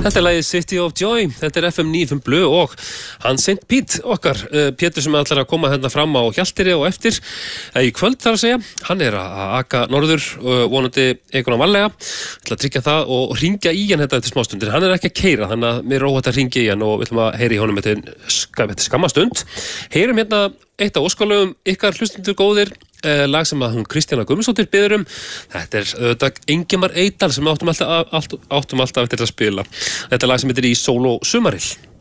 Þetta lagið City of Joy, þetta FM 95 Blö og hann St. Pete okkar, Pétur sem ætlar að koma hérna fram á Hjaltiri og eftir í kvöld þar að segja, hann að aka norður, vonandi einhvern varlega, ætla að tryggja það og ringja í hann þetta eftir smástundir, hann ekki að keyra, þannig að mér óhætt að ringja í hann og við ætlum að heyra í honum eftir skammastund. Heyrum hérna eitt af óskalögum ykkar hlustundur góðir, lag sem að hún Kristjana Guðmundsdóttir biður þetta auðvitað Ingimar Eydal sem áttum alltaf eftir að spila. Þetta lag sem heitir Í sól og sumarill.